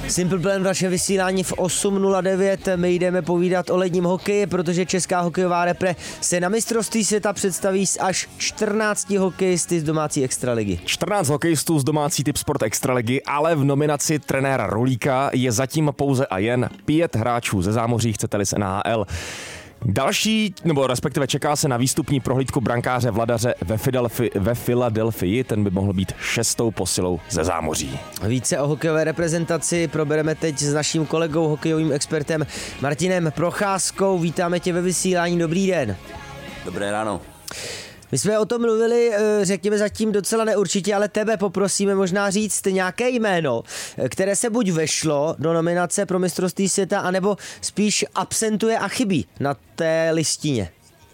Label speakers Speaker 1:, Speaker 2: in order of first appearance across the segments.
Speaker 1: Simple Plan v našem vysílání v 8:09. My jdeme povídat o ledním hokeji, protože česká hokejová repre se na mistrovství světa představí s až 14 hokejisty z domácí extraligy.
Speaker 2: 14 hokejistů z domácí typ sport extraligy, ale v nominaci trenéra Rulíka je zatím pouze a jen 5 hráčů ze zámoří, chcete-li z NHL. Další, nebo respektive čeká se na výstupní prohlídku brankáře Vladaře ve Filadelfii, ten by mohl být 6. posilou ze zámoří.
Speaker 1: Více o hokejové reprezentaci probereme teď s naším kolegou, hokejovým expertem Martinem Procházkou. Vítáme tě ve vysílání, dobrý den.
Speaker 3: Dobré ráno.
Speaker 1: My jsme o tom mluvili, řekněme zatím docela neurčitě, ale tebe poprosíme možná říct nějaké jméno, které se buď vešlo do nominace pro mistrovství světa, anebo spíš absentuje a chybí na té listině.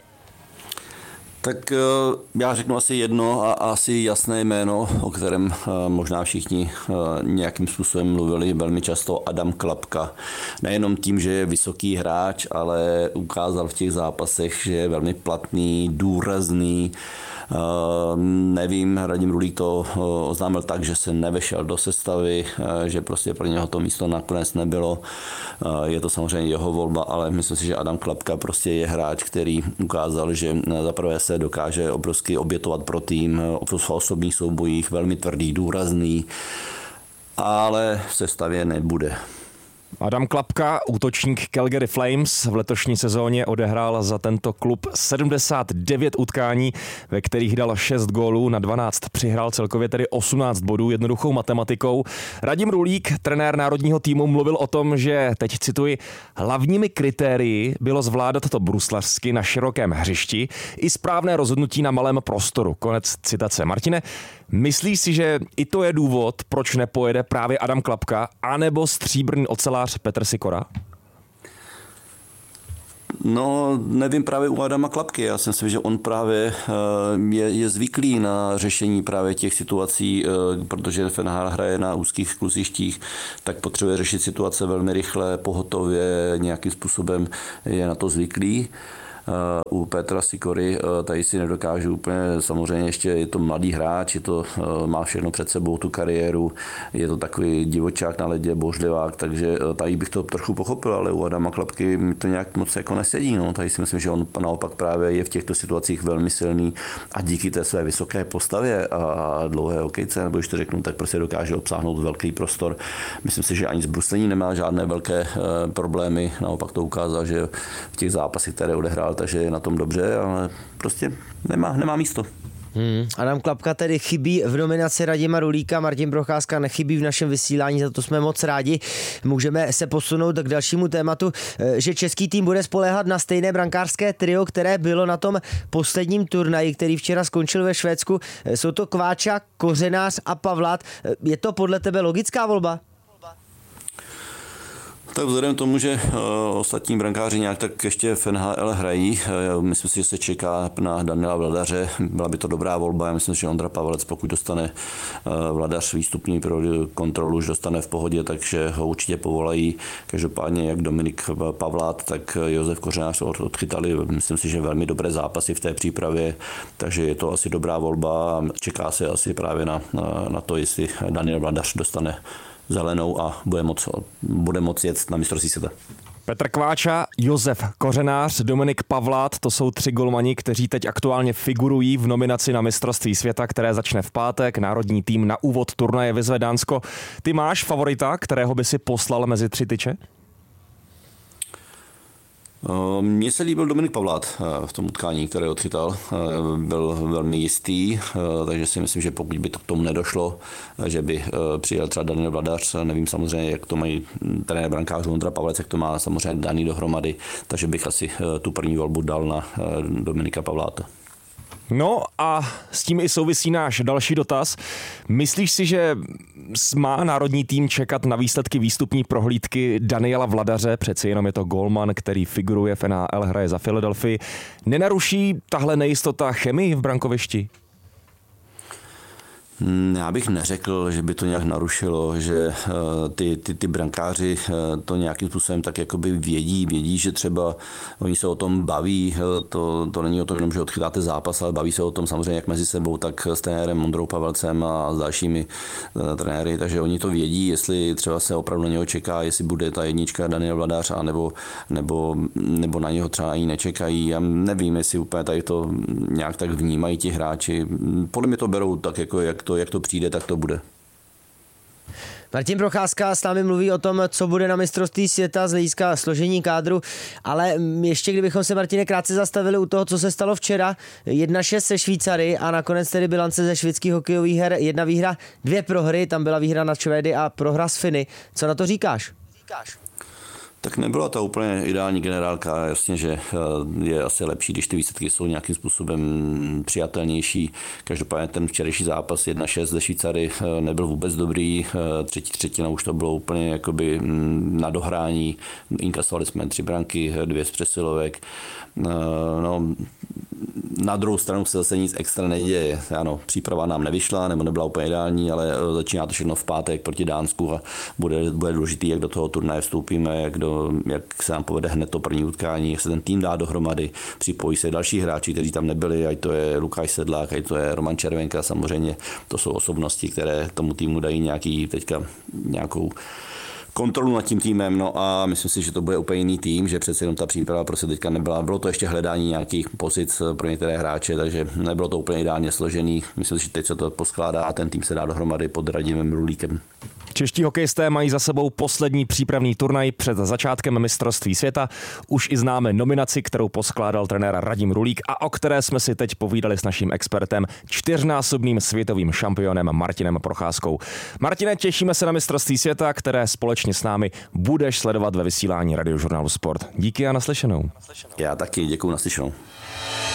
Speaker 3: Tak já řeknu asi jedno a asi jasné jméno, o kterém možná všichni nějakým způsobem mluvili velmi často, Adam Klapka. Nejenom tím, že je vysoký hráč, ale ukázal v těch zápasech, že je velmi platný, důrazný. Nevím, Radim Rulík to oznámil tak, že se nevešel do sestavy, že prostě pro něho to místo nakonec nebylo. Je to samozřejmě jeho volba, ale myslím si, že Adam Klapka prostě je hráč, který ukázal, že zaprvé se dokáže obrovsky obětovat pro tým v osobních soubojích, velmi tvrdý, důrazný, ale v sestavě nebude.
Speaker 2: Adam Klapka, útočník Calgary Flames, v letošní sezóně odehrál za tento klub 79 utkání, ve kterých dal 6 gólů, na 12 přihrál, celkově tedy 18 bodů jednoduchou matematikou. Radim Rulík, trenér národního týmu, mluvil o tom, že, teď cituji, hlavními kritérii bylo zvládat to bruslařsky na širokém hřišti i správné rozhodnutí na malém prostoru. Konec citace. Martine, myslíš si, že i to je důvod, proč nepojede právě Adam Klapka, anebo stříbrný ocelář Petr Sikora?
Speaker 3: No, nevím právě u Adama Klapky. Já si myslím, že on právě je zvyklý na řešení právě těch situací, protože FNH hraje na úzkých kluzištích, tak potřebuje řešit situace velmi rychle, pohotově, nějakým způsobem je na to zvyklý. U Petra Sikory tady si nedokážu úplně, samozřejmě ještě je to mladý hráč, má všechno před sebou, tu kariéru, je to takový divočák na ledě, božlivák, takže tady bych to trochu pochopil, ale u Adama Klapky mi to nějak moc jako nesedí. No. Tady si myslím, že on naopak právě je v těchto situacích velmi silný a díky té své vysoké postavě a dlouhé hokejce, nebo když to řeknu, tak prostě dokáže obsáhnout velký prostor. Myslím si, že ani z bruslení nemá žádné velké problémy, naopak to ukázal, že v těch zápasech, které odehrál, takže je na tom dobře, ale prostě nemá místo.
Speaker 1: Adam Klapka tedy chybí v nominaci Radima Rulíka, Martin Procházka nechybí v našem vysílání, za to jsme moc rádi. Můžeme se posunout k dalšímu tématu, že český tým bude spoléhat na stejné brankářské trio, které bylo na tom posledním turnaji, který včera skončil ve Švédsku. Jsou to Kváča, Kořenář a Pavlát. Je to podle tebe logická volba?
Speaker 3: Tak vzhledem k tomu, že ostatní brankáři nějak tak ještě v NHL hrají, myslím si, že se čeká na Daniela Vladaře, byla by to dobrá volba, já myslím, že Ondra Pavelec, pokud dostane Vladař výstupní pro kontrolu, už dostane v pohodě, takže ho určitě povolají. Každopádně jak Dominik Pavlát, tak Josef Kořenář odchytali, myslím si, že velmi dobré zápasy v té přípravě, takže je to asi dobrá volba a čeká se asi právě na to, jestli Daniel Vladař dostane zelenou a bude moc jet na mistrovství světa.
Speaker 2: Petr Kváča, Josef Kořenář, Dominik Pavlát, to jsou 3 golmani, kteří teď aktuálně figurují v nominaci na mistrovství světa, které začne v pátek. Národní tým na úvod turnaje vyzve Dánsko. Ty máš favorita, kterého by si poslal mezi 3 tyče?
Speaker 3: Mně se líbil Dominik Pavlát v tom utkání, které odchytal. Byl velmi jistý, takže si myslím, že pokud by to k tomu nedošlo, že by přijel třeba Daniel Vladař, nevím samozřejmě, jak to mají trenér brankářů Ondra Pavelec, jak to má samozřejmě daný dohromady, takže bych asi tu první volbu dal na Dominika Pavláta.
Speaker 2: No a s tím i souvisí náš další dotaz. Myslíš si, že má národní tým čekat na výsledky výstupní prohlídky Daniela Vladaře? Přeci jenom je to golman, který figuruje v NHL, hraje za Philadelphii. Nenaruší tahle nejistota chemii v brankovišti?
Speaker 3: Já bych neřekl, že by to nějak narušilo, že ty brankáři to nějakým způsobem tak jakoby vědí, že třeba oni se o tom baví, to není o tom, že odchytáte zápas, ale baví se o tom samozřejmě jak mezi sebou, tak s trenérem Ondrou Pavelcem a s dalšími trenéry, takže oni to vědí, jestli třeba se opravdu na něho čeká, jestli bude ta jednička Daniel Vladař, nebo na něho třeba ani nečekají. Já nevím, jestli úplně tady to nějak tak vnímají ti hráči. Podle mě to berou tak, jako jak to přijde, tak to bude.
Speaker 1: Martin Procházka s námi mluví o tom, co bude na mistrovství světa z hlediska složení kádru, ale ještě kdybychom se, Martine, krátce zastavili u toho, co se stalo včera, 1-6 se Švýcary a nakonec tedy bilance ze švédských hokejových her, 1 výhra, 2 prohry, tam byla výhra nad Švédy a prohra s Finy. Co na to říkáš?
Speaker 3: Tak nebyla to úplně ideální generálka, jasně, že je asi lepší, když ty výsledky jsou nějakým způsobem přijatelnější. Každopádně ten včerejší zápas 1-6 ze Švýcary nebyl vůbec dobrý, třetí třetina už to bylo úplně jakoby na dohrání, inkasovali jsme 3 branky, 2 z přesilovek. No, na druhou stranu se zase nic extra neděje. Ano, příprava nám nevyšla, nebo nebyla úplně ideální, ale začíná to všechno v pátek proti Dánsku a bude důležitý, jak do toho turnaje vstoupíme, jak se nám povede hned to první utkání, jak se ten tým dá dohromady, připojí se další hráči, kteří tam nebyli, ať to je Lukáš Sedlák, ať to je Roman Červenka, samozřejmě to jsou osobnosti, které tomu týmu dají nějakou kontrolu nad tím týmem, no a myslím si, že to bude úplně jiný tým, že přece jenom ta příprava prostě teďka nebyla, bylo to ještě hledání nějakých pozic pro některé hráče, takže nebylo to úplně ideálně složený. Myslím si, že teď se to poskládá a ten tým se dá dohromady pod Radimem Rulíkem.
Speaker 2: Čeští hokejisté mají za sebou poslední přípravný turnaj před začátkem mistrovství světa. Už i známe nominaci, kterou poskládal trenér Radim Rulík a o které jsme si teď povídali s naším expertem, 4násobným světovým šampionem Martinem Procházkou. Martine, těšíme se na mistrovství světa, které společně s námi budeš sledovat ve vysílání Radiožurnálu Sport. Díky a naslyšenou.
Speaker 3: Já taky děkuju, naslyšenou.